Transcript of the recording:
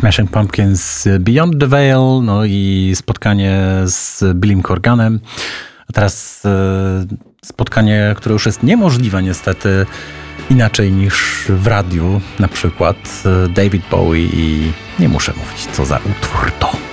Smashing Pumpkins Beyond the Veil, no i spotkanie z Billym Corganem. A teraz spotkanie, które już jest niemożliwe niestety inaczej niż w radiu, na przykład David Bowie i nie muszę mówić co za utwór to.